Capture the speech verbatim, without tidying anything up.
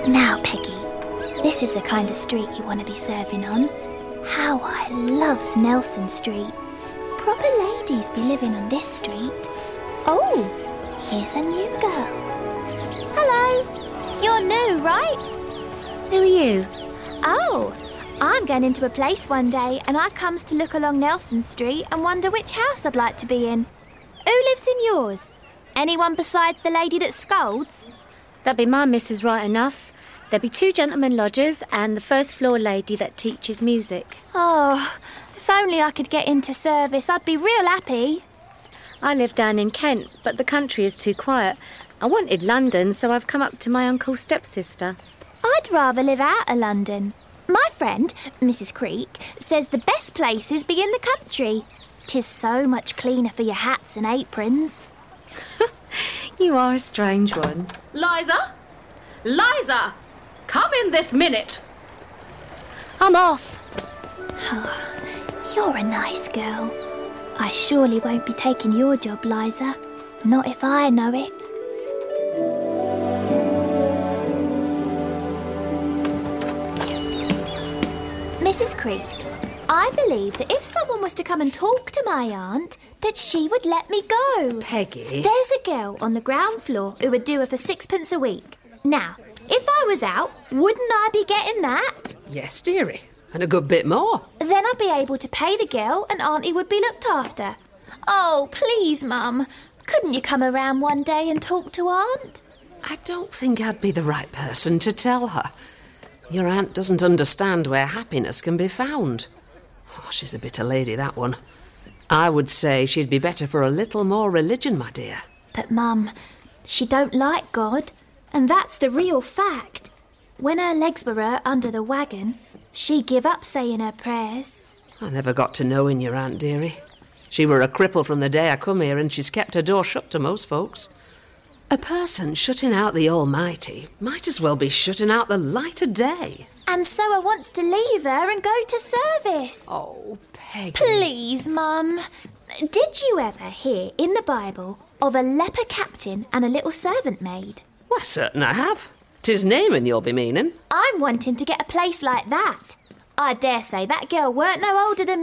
Now, Peggy, this is the kind of street you want to be serving on. How I loves Nelson Street. Proper ladies be living on this street. Oh, here's a new girl. Hello. You're new, right? Who are you? Oh, I'm going into a place one day and I comes to look along Nelson Street and wonder which house I'd like to be in. Who lives in yours? Anyone besides the lady that scolds? That'd be my missus right enough. There'd be two gentlemen lodgers and the first floor lady that teaches music. Oh, if only I could get into service, I'd be real happy. I live down in Kent, but the country is too quiet. I wanted London, so I've come up to my uncle's stepsister. I'd rather live out of London. My friend, Missus Creek, says the best places be in the country. 'Tis so much cleaner for your hats and aprons. You are a strange one. Liza? Liza! Come in this minute! I'm off. Oh, you're a nice girl. I surely won't be taking your job, Liza. Not if I know it. Missus Creek, I believe that if someone was to come and talk to my aunt, that she would let me go. Peggy? There's a girl on the ground floor who would do her for sixpence a week. Now, if I was out, wouldn't I be getting that? Yes, dearie, and a good bit more. Then I'd be able to pay the girl and Auntie would be looked after. Oh, please, Mum, couldn't you come around one day and talk to Aunt? I don't think I'd be the right person to tell her. Your aunt doesn't understand where happiness can be found. Oh, she's a bitter lady, that one. I would say she'd be better for a little more religion, my dear. But, Mum, she don't like God, and that's the real fact. When her legs were hurt under the wagon, she give up saying her prayers. I never got to knowing your aunt, dearie. She were a cripple from the day I come here, and she's kept her door shut to most folks. A person shutting out the Almighty might as well be shutting out the light of day. And so I wants to leave her and go to service. Oh, Peggy. Please, Mum. Did you ever hear in the Bible of a leper captain and a little servant maid? Why, certain I have. 'Tis Naaman you'll be meaning. I'm wanting to get a place like that. I dare say that girl weren't no older than